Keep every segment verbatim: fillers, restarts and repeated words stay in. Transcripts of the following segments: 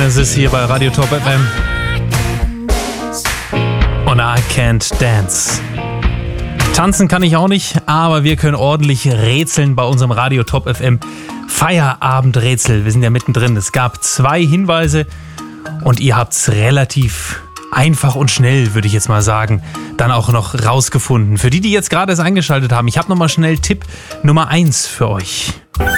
Genesis hier bei Radio Top F M. Und I Can't Dance. Tanzen kann ich auch nicht, aber wir können ordentlich rätseln bei unserem Radio Top F M Feierabendrätsel. Wir sind ja mittendrin. Es gab zwei Hinweise und ihr habt es relativ einfach und schnell, würde ich jetzt mal sagen, dann auch noch rausgefunden. Für die, die jetzt gerade erst eingeschaltet haben, ich habe nochmal schnell Tipp Nummer eins für euch.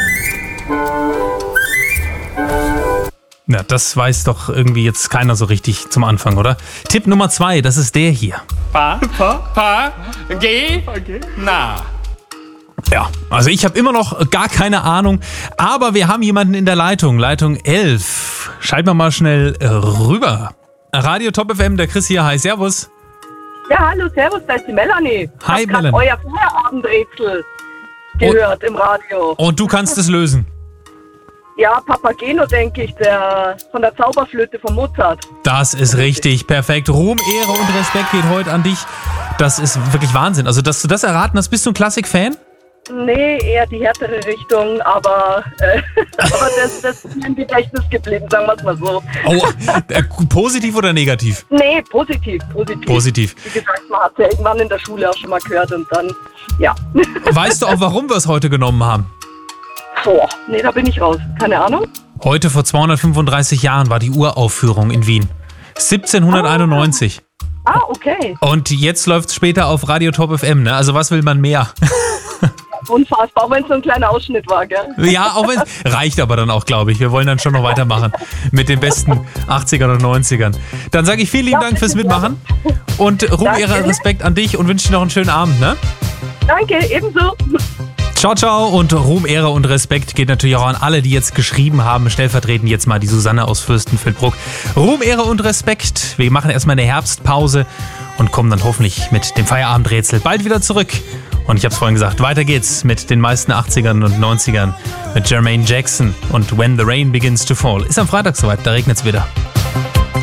Na, das weiß doch irgendwie jetzt keiner so richtig zum Anfang, oder? Tipp Nummer zwei, das ist der hier. Pa, pa, pa, geh, na. Ja, also ich habe immer noch gar keine Ahnung, aber wir haben jemanden in der Leitung, Leitung elf. Schalten wir mal schnell rüber. Radio Top F M, der Chris hier, hi, servus. Ja, hallo, servus, da ist die Melanie. Hi, ich hab Melanie. euer Feierabendrätsel gehört und, im Radio. Und du kannst es lösen? Ja, Papageno, denke ich, der von der Zauberflöte von Mozart. Das ist richtig, perfekt. Ruhm, Ehre und Respekt geht heute an dich. Das ist wirklich Wahnsinn. Also, dass du das erraten hast, bist du ein Klassik-Fan? Nee, eher die härtere Richtung, aber, äh, aber das, das ist mir im Gedächtnis geblieben, sagen wir es mal so. Oh, äh, positiv oder negativ? Nee, positiv, positiv. Positiv. Wie gesagt, man hat es ja irgendwann in der Schule auch schon mal gehört und dann, ja. Weißt du auch, warum wir es heute genommen haben? Boah, nee, da bin ich raus. Keine Ahnung. Heute vor zweihundertfünfunddreißig Jahren war die Uraufführung in Wien. siebzehnhunderteinundneunzig. Ah, okay. Und jetzt läuft es später auf Radio Top F M, ne? Also was will man mehr? Unfassbar, auch wenn es so ein kleiner Ausschnitt war, gell? Ja, auch wenn reicht aber dann auch, glaube ich. Wir wollen dann schon noch weitermachen mit den besten achtzigern und neunzigern. Dann sage ich vielen lieben Dank fürs Mitmachen und Ruhm, Ehre, Respekt an dich und wünsche dir noch einen schönen Abend, ne? Danke, ebenso. Ciao, ciao und Ruhm, Ehre und Respekt geht natürlich auch an alle, die jetzt geschrieben haben. Stellvertretend jetzt mal die Susanne aus Fürstenfeldbruck. Ruhm, Ehre und Respekt. Wir machen erstmal eine Herbstpause und kommen dann hoffentlich mit dem Feierabendrätsel bald wieder zurück. Und ich habe es vorhin gesagt, weiter geht's mit den meisten achtzigern und neunzigern mit Jermaine Jackson und When the Rain Begins to Fall. Ist am Freitag soweit, da regnet's wieder.